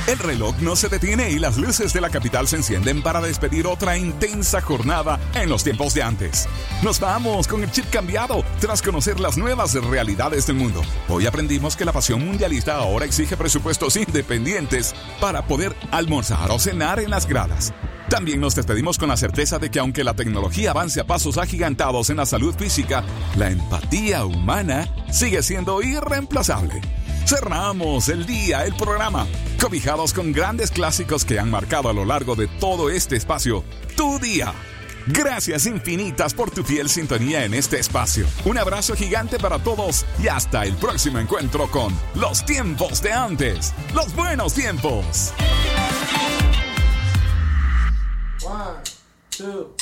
El reloj no se detiene y las luces de la capital se encienden para despedir otra intensa jornada en los tiempos de antes. Nos vamos con el chip cambiado tras conocer las nuevas realidades del mundo. Hoy aprendimos que la pasión mundialista ahora exige presupuestos independientes para poder almorzar o cenar en las gradas. También nos despedimos con la certeza de que aunque la tecnología avance a pasos agigantados en la salud física, la empatía humana sigue siendo irreemplazable. Cerramos el día, el programa, cobijados con grandes clásicos que han marcado a lo largo de todo este espacio, tu día. Gracias infinitas por tu fiel sintonía en este espacio. Un abrazo gigante para todos y hasta el próximo encuentro con Los Tiempos de Antes, los buenos tiempos. 1, 2